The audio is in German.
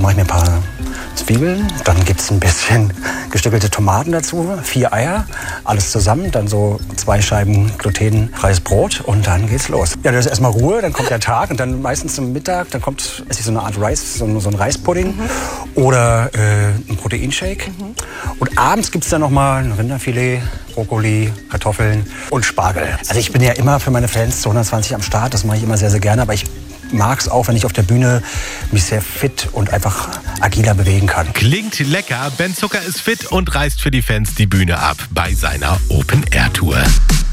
mache ich mir ein paar Zwiebeln, dann gibt es ein bisschen gestückelte Tomaten dazu, 4 Eier, alles zusammen, dann so 2 Scheiben glutenfreies Brot und dann geht's los. Ja, das ist erstmal Ruhe, dann kommt der Tag und dann meistens zum Mittag, dann esse ich so eine Art Reis, so ein Reispudding oder ein Proteinshake. Und abends gibt es dann nochmal ein Rinderfilet, Brokkoli, Kartoffeln und Spargel. Also ich bin ja immer für meine Fans zu 120 am Start, das mache ich immer sehr, sehr gerne, aber ich mag es auch, wenn ich auf der Bühne mich sehr fit und einfach agiler bewegen kann. Klingt lecker. Ben Zucker ist fit und reißt für die Fans die Bühne ab bei seiner Open-Air-Tour.